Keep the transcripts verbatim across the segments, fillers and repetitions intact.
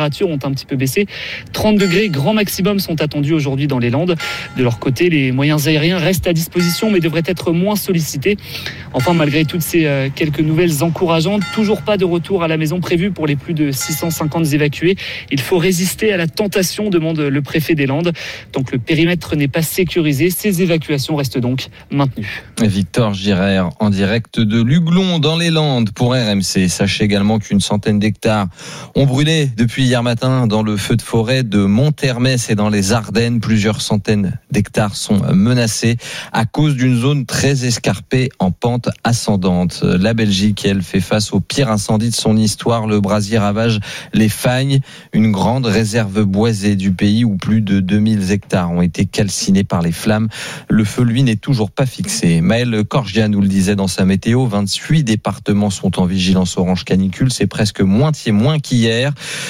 températures ont un petit peu baissé. trente degrés, grand maximum sont attendus aujourd'hui dans les Landes. De leur côté, les moyens aériens restent à disposition mais devraient être moins sollicités. Enfin, malgré toutes ces euh, quelques nouvelles encourageantes, toujours pas de retour à la maison prévu pour les plus de six cent cinquante évacués. Il faut résister à la tentation, demande le préfet des Landes. Tant que le périmètre n'est pas sécurisé, ces évacuations restent donc maintenues. Victor Girer en direct de Luglon dans les Landes pour R M C. Sachez également qu'une centaine d'hectares ont brûlé depuis hier matin dans le feu de forêt de Mont-Hermès et dans les Ardennes. Plusieurs centaines d'hectares sont menacés à cause d'une zone très escarpée en pente ascendante. La Belgique, elle, fait face au pire incendie de son histoire. Le brasier ravage les Fagnes, une grande réserve boisée du pays où plus de deux mille hectares ont été calcinés par les flammes. Le feu, lui, n'est toujours pas fixé. Maël Corgia nous le disait dans sa météo, vingt-huit départements sont en vigilance orange canicule. C'est presque moitié moins qu'hier.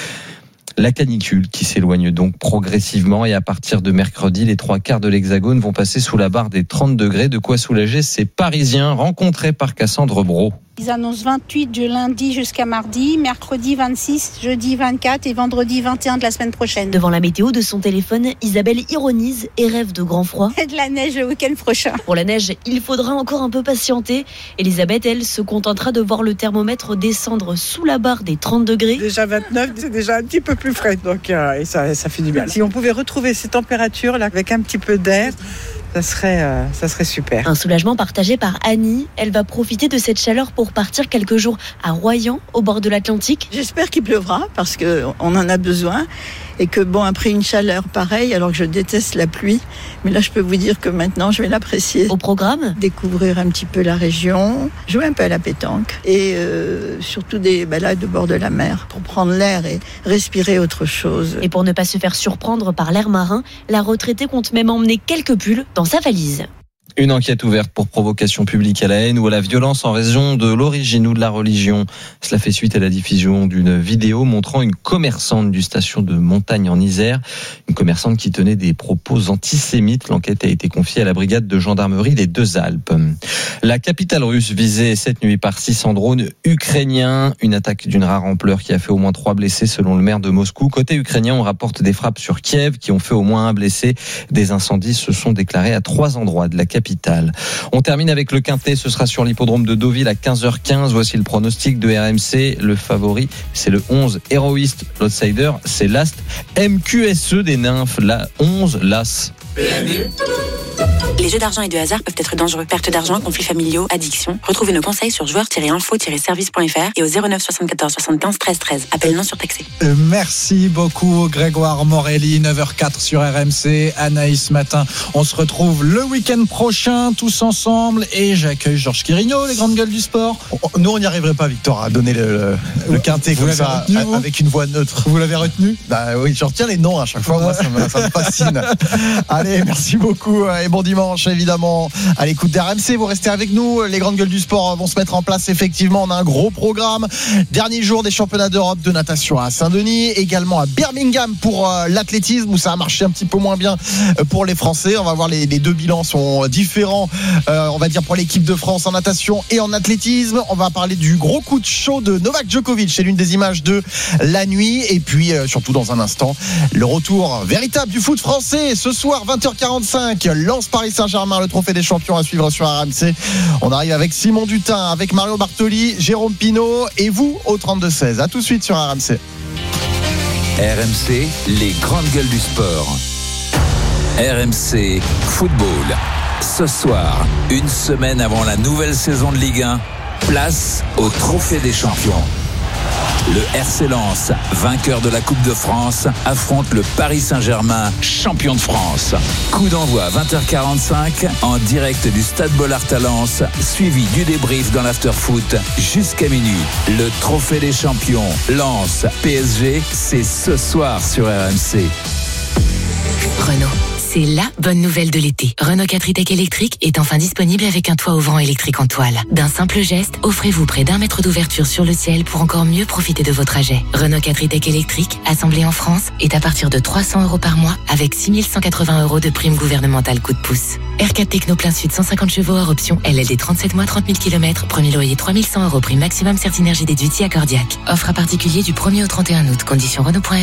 La canicule qui s'éloigne donc progressivement et à partir de mercredi, les trois quarts de l'Hexagone vont passer sous la barre des trente degrés. De quoi soulager ces Parisiens rencontrés par Cassandre Brault. Ils annoncent vingt-huit de lundi jusqu'à mardi, mercredi vingt-six, jeudi vingt-quatre et vendredi vingt et un de la semaine prochaine. Devant la météo de son téléphone, Isabelle ironise et rêve de grand froid. Et de la neige le week-end prochain. Pour la neige, il faudra encore un peu patienter. Elisabeth, elle, se contentera de voir le thermomètre descendre sous la barre des trente degrés. Déjà vingt-neuf, c'est déjà un petit peu plus frais, donc euh, et ça, ça fait du bien. Si on pouvait retrouver ces températures là avec un petit peu d'air, ça serait, euh, ça serait super. Un soulagement partagé par Annie. Elle va profiter de cette chaleur pour partir quelques jours à Royan, au bord de l'Atlantique. J'espère qu'il pleuvra parce qu'on en a besoin. Et que bon, après une chaleur pareille, alors que je déteste la pluie, mais là je peux vous dire que maintenant je vais l'apprécier. Au programme, découvrir un petit peu la région, jouer un peu à la pétanque et euh, surtout des balades au bord de la mer pour prendre l'air et respirer autre chose. Et pour ne pas se faire surprendre par l'air marin, la retraitée compte même emmener quelques pulls dans sa valise. Une enquête ouverte pour provocation publique à la haine ou à la violence en raison de l'origine ou de la religion. Cela fait suite à la diffusion d'une vidéo montrant une commerçante du station de Montagne en Isère. Une commerçante qui tenait des propos antisémites. L'enquête a été confiée à la brigade de gendarmerie des Deux-Alpes. La capitale russe visée cette nuit par six cents drones ukrainiens. Une attaque d'une rare ampleur qui a fait au moins trois blessés selon le maire de Moscou. Côté ukrainien, on rapporte des frappes sur Kiev qui ont fait au moins un blessé. Des incendies se sont déclarés à trois endroits de la capitale. On termine avec le Quintet, ce sera sur l'hippodrome de Deauville à quinze heures quinze. Voici le pronostic de R M C. Le favori, c'est le onze Héroïste. L'outsider, c'est l'Ast M Q S E des nymphes, la onze l'As. Les jeux d'argent et de hasard peuvent être dangereux. Perte d'argent, conflits familiaux, addiction. Retrouvez nos conseils sur joueurs tiret info tiret service point f r et au zéro neuf soixante-quatorze soixante-quinze treize treize. Appel non surtaxé. Euh, merci beaucoup Grégoire Morelli. neuf heures quatre sur R M C. Anaïs Matin. On se retrouve le week-end prochain tous ensemble et j'accueille Georges Quirigno, les grandes gueules du sport. Nous on n'y arriverait pas, Victor, à donner le, le, le quintet comme ça retenu, avec une voix neutre. Vous l'avez retenu? Bah oui, je retiens les noms à chaque fois. Moi ça me, ça me fascine. Allez, merci beaucoup et bon dimanche évidemment à l'écoute d'R M C. Vous restez avec nous, les grandes gueules du sport vont se mettre en place. Effectivement, on a un gros programme. Dernier jour des championnats d'Europe de natation à Saint-Denis, également à Birmingham pour euh, l'athlétisme où ça a marché un petit peu moins bien pour les Français. On va voir les, les deux bilans sont différents, euh, on va dire pour l'équipe de France en natation et en athlétisme. On va parler du gros coup de chaud de Novak Djokovic, c'est l'une des images de la nuit et puis euh, surtout dans un instant le retour véritable du foot français ce soir vingt heures quarante-cinq. Lens Paris Saint-Germain, le trophée des champions à suivre sur R M C. On arrive avec Simon Dutin, avec Mario Bartoli, Jérôme Pinault et vous au trente-deux seize. À tout de suite sur R M C. R M C, les grandes gueules du sport. R M C Football. Ce soir, une semaine avant la nouvelle saison de Ligue un, place au trophée des champions. Le R C Lens, vainqueur de la Coupe de France, affronte le Paris Saint-Germain, champion de France. Coup d'envoi vingt heures quarante-cinq en direct du Stade Bollaert à Lens, suivi du débrief dans l'after-foot jusqu'à minuit. Le trophée des champions, Lens P S G, c'est ce soir sur R M C. Renault. C'est la bonne nouvelle de l'été. Renault quatre e-Tech électrique est enfin disponible avec un toit ouvrant électrique en toile. D'un simple geste, offrez-vous près d'un mètre d'ouverture sur le ciel pour encore mieux profiter de vos trajets. Renault quatre e-Tech électrique, assemblé en France, est à partir de trois cents euros par mois avec six mille cent quatre-vingts euros de prime gouvernementale coup de pouce. R quatre Techno plein sud cent cinquante chevaux hors option L L D trente-sept mois trente mille kilomètres, premier loyer trois mille cent euros, prime maximum Certinergie déduite si accordiaque. Offre à particulier du premier au trente et un août, conditions Renault point F R.